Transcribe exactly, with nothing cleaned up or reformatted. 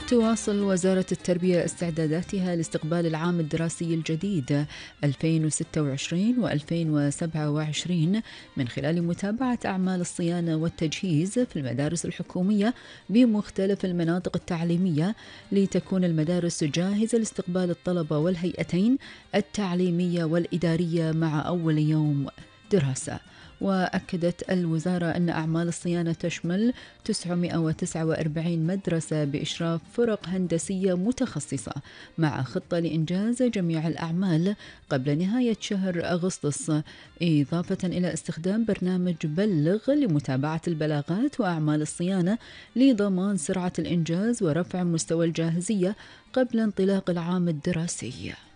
تواصل وزارة التربية استعداداتها لاستقبال العام الدراسي الجديد ألفين وستة وعشرين وألفين وسبعة وعشرين من خلال متابعة أعمال الصيانة والتجهيز في المدارس الحكومية بمختلف المناطق التعليمية، لتكون المدارس جاهزة لاستقبال الطلبة والهيئتين التعليمية والإدارية مع أول يوم دراسة. وأكدت الوزارة أن أعمال الصيانة تشمل تسعمائة وتسعة وأربعين مدرسة بإشراف فرق هندسية متخصصة، مع خطة لإنجاز جميع الأعمال قبل نهاية شهر أغسطس، إضافة إلى استخدام برنامج بلغ لمتابعة البلاغات وأعمال الصيانة لضمان سرعة الإنجاز ورفع مستوى الجاهزية قبل انطلاق العام الدراسي.